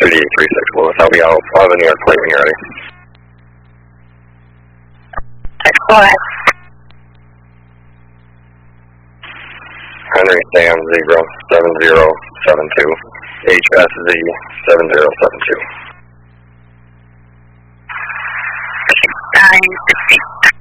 3836 Lewis. I'll be out on the New York plate when you're ready. Go ahead. Henry Sam 07072. HSZ 7072. 968.